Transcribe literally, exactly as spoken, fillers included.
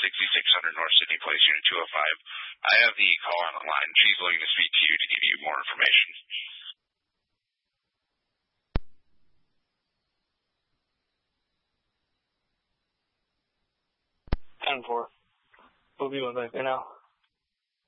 sixty-six hundred North Sydney Place, Unit two oh five. I have the caller on the line. She's looking to speak to you to give you more information. ten four. We'll be right back there now.